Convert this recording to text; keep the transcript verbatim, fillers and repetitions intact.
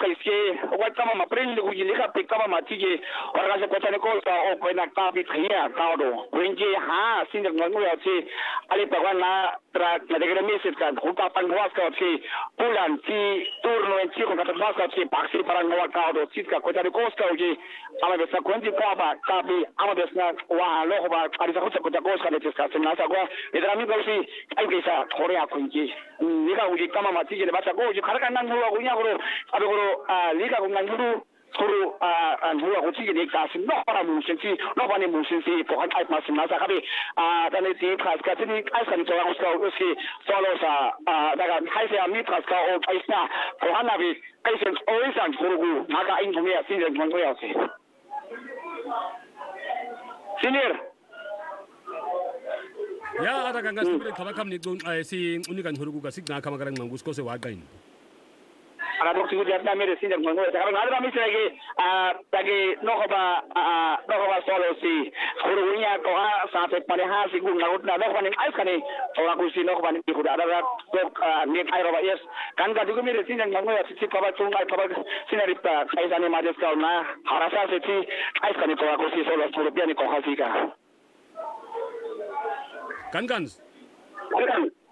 kaisi wa kama maprende kujilika pe kama matije waragasa kwa tane ko sa o kwena ka bi thia ka do wenje ha sinja ngangu ya chi ali pa na tra na de meses ka ko ka pan wa ka chi pulan chi turno en chi ko ka ta ka chi paksi para no ka do chi ka ko tane ko ska uji ama besa kwenji kwa ba ka bi ama besa wa lo ba ari sa ko ko ta ko ska de ska se na sa ko edra mi ko si ai ke sa thore a kunji 니가 우리 까마 맞지게 맞자고 이제 가라간난 누구하고 그냥으로 아베고로 아 리가 공간으로 서로 아 누구하고 지게 내가 신 너바라 무슨지 너바니 무슨지 보한 타입 말씀나서 가비 아 다네 디 클래스 같은 알산 저하고 서시 솔로사 아 내가 하이세야 미트라스가 오 파이스나 보한나비 페이션 오이산 부르고 나가 인도메야 신전 정도야지 시니어 Ya ada kan gas tu kama kam ni gun si unikan hurugu gasik na kama karang manggus ko se wagain. Ada waktu itu dia mere sinjak mango. Sekarang ada kami lagi ah lagi nokoba ah nokoba solo si hurugunya ko ha sampai pada ha si gun laut na nokoba ni ais kani orang kusi nokoba ni kuda ada kok ni ai roba yes kan ga juga mere sinjak mango ya si kaba tungai kaba sinaripta kaisani majes kau na harasa se si ais kani orang kusi solo rupiah ni ko hasika. Kan kan. Kan